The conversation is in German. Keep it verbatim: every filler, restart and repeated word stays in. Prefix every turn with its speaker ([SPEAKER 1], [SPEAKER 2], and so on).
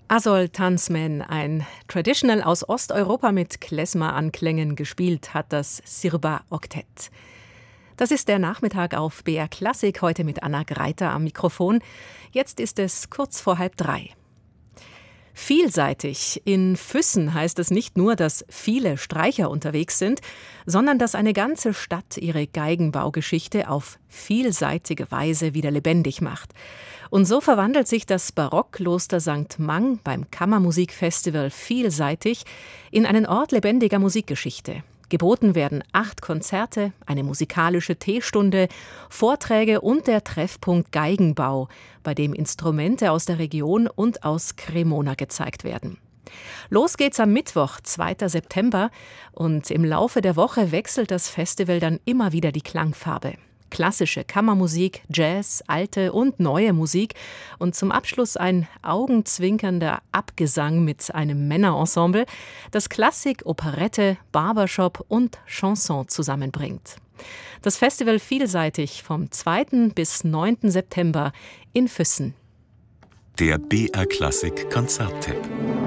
[SPEAKER 1] Azol Tanzmen, ein Traditional aus Osteuropa mit Klezmer-Anklängen, gespielt hat das Sirba-Oktett. Das ist der Nachmittag auf B R Klassik, heute mit Anna Greiter am Mikrofon. Jetzt ist es kurz vor halb drei. Vielseitig. In Füssen heißt es nicht nur, dass viele Streicher unterwegs sind, sondern dass eine ganze Stadt ihre Geigenbaugeschichte auf vielseitige Weise wieder lebendig macht. Und so verwandelt sich das Barockkloster Sankt Mang beim Kammermusikfestival Vielseitig in einen Ort lebendiger Musikgeschichte. Geboten werden acht Konzerte, eine musikalische Teestunde, Vorträge und der Treffpunkt Geigenbau, bei dem Instrumente aus der Region und aus Cremona gezeigt werden. Los geht's am Mittwoch, zweiten September, und im Laufe der Woche wechselt das Festival dann immer wieder die Klangfarbe. Klassische Kammermusik, Jazz, alte und neue Musik und zum Abschluss ein augenzwinkernder Abgesang mit einem Männerensemble, das Klassik, Operette, Barbershop und Chanson zusammenbringt. Das Festival Vielseitig vom zweiten bis neunten September in Füssen.
[SPEAKER 2] Der B R Klassik Konzerttipp.